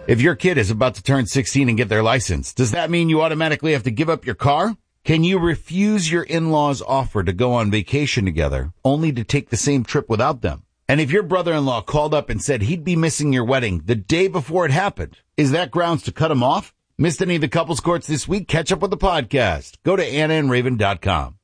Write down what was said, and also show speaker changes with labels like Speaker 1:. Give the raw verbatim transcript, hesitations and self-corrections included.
Speaker 1: If your kid is about to turn sixteen and get their license, does that mean you automatically have to give up your car? Can you refuse your in-laws' offer to go on vacation together, only to take the same trip without them? And if your brother-in-law called up and said he'd be missing your wedding the day before it happened, is that grounds to cut him off? Missed any of the couples courts this week? Catch up with the podcast. Go to Anna and Raven dot com.